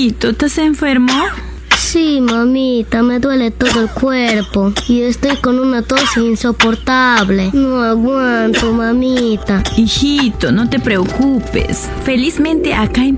Hijito, ¿estás enfermo? Sí, mamita, me duele todo el cuerpo y estoy con una tos insoportable. No aguanto, mamita. Hijito, no te preocupes. Felizmente acá en